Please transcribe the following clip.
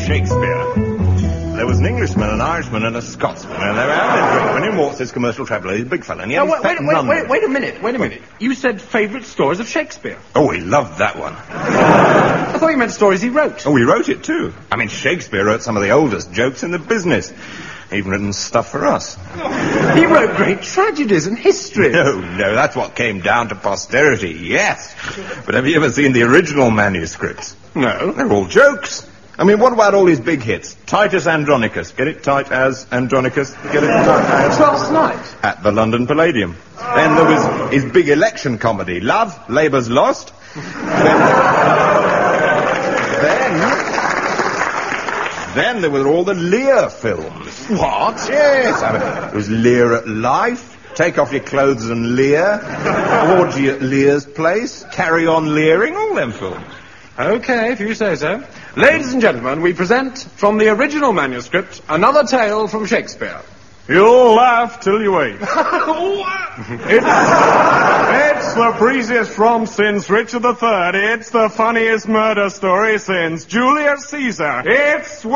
Shakespeare. There was an Englishman, an Irishman, and a Scotsman, and they were having a drink when in walks this commercial traveller. He's a big fella, and he had his pet nun. Wait a minute. You said favourite stories of Shakespeare. Oh, he loved that one. I thought you meant stories he wrote. Oh, he wrote it too. I mean, Shakespeare wrote some of the oldest jokes in the business. Even written stuff for us. He wrote great tragedies and history. No, that's what came down to posterity, yes. But have you ever seen the original manuscripts? No. They're all jokes. I mean, what about all his big hits? Titus Andronicus. Get it? Tight as Andronicus. Get it? Tight as... Last night. At the London Palladium. Then there was his big election comedy, Love, Labour's Lost. Then there were all the Lear films. What? Yes. I mean, there was Lear at Life, Take Off Your Clothes and Lear, Orgy at Lear's Place, Carry On Leering, all them films. Okay, if you say so. Ladies and gentlemen, we present, from the original manuscript, another tale from Shakespeare. You'll laugh till you eat. It's the breeziest from since Richard III. It's the funniest murder story since Julius Caesar. It's